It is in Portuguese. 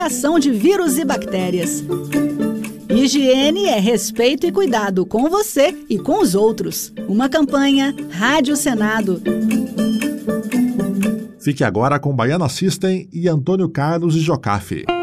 ação de vírus e bactérias. Higiene é respeito e cuidado com você e com os outros. Uma campanha Rádio Senado. Fique agora com Baiana System e Antônio Carlos e Jocafe.